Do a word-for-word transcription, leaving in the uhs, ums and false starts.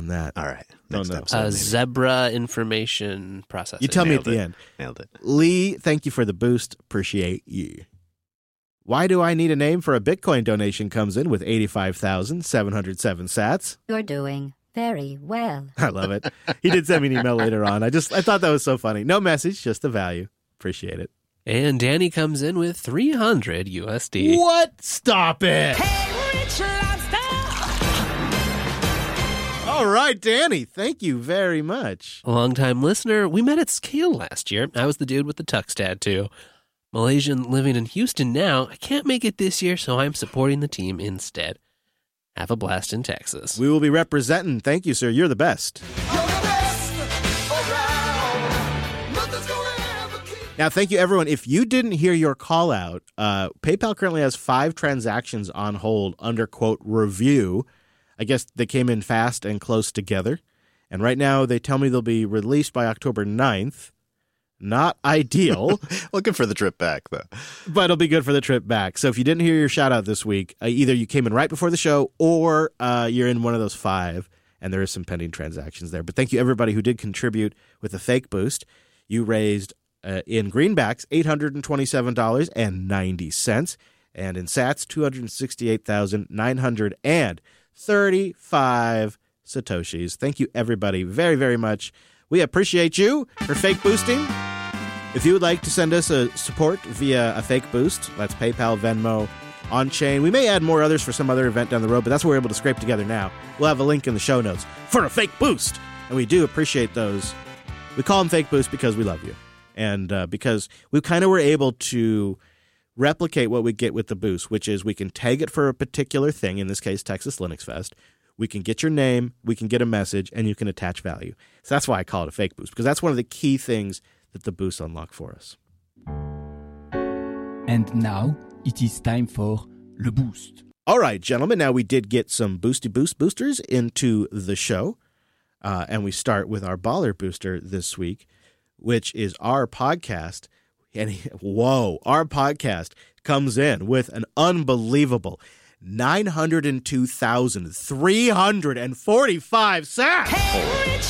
on that. All right. Don't Next know. episode, Uh, maybe. Zebra information processing. You tell me at Nailed the it. end. Nailed it. Lee, thank you for the boost. Appreciate you. Why do I need a name for a Bitcoin donation comes in with eighty-five thousand seven hundred seven sats. You're doing very well. I love it. He did send me an email later on. I just I thought that was so funny. No message, just the value. Appreciate it. And Danny comes in with three hundred U S D. What? Stop it. All right, Danny. Thank you very much. A longtime listener, we met at Scale last year. I was the dude with the tux tattoo. Malaysian living in Houston now. I can't make it this year, so I'm supporting the team instead. Have a blast in Texas. We will be representing. Thank you, sir. You're the best. Now, thank you, everyone. If you didn't hear your call out, uh, PayPal currently has five transactions on hold under, quote, review. I guess they came in fast and close together. And right now, they tell me they'll be released by October ninth. Not ideal, Looking for the trip back, though. but it'll be good for the trip back. So if you didn't hear your shout out this week, uh, either you came in right before the show or uh, you're in one of those five, and there is some pending transactions there. But thank you, everybody who did contribute with a fake boost. You raised, uh, in greenbacks, eight hundred twenty-seven dollars and ninety cents, and in sats, two hundred sixty-eight thousand nine hundred thirty-five satoshis. Thank you, everybody, very, very much. We appreciate you for fake boosting. If you would like to send us a support via a fake boost, that's PayPal, Venmo, on-chain. We may add more others for some other event down the road, but that's what we're able to scrape together now. We'll have a link in the show notes for a fake boost, and we do appreciate those. We call them fake boosts because we love you, and uh, because we kind of were able to replicate what we get with the boost, which is we can tag it for a particular thing, in this case, Texas Linux Fest. We can get your name, we can get a message, and you can attach value. So that's why I call it a fake boost, because that's one of the key things that the boosts unlock for us. And now it is time for Le Boost. All right, gentlemen, now we did get some Boosty Boost boosters into the show, uh, and we start with our baller booster this week, which is our podcast. And whoa, our podcast comes in with an unbelievable nine hundred two thousand three hundred forty-five sats.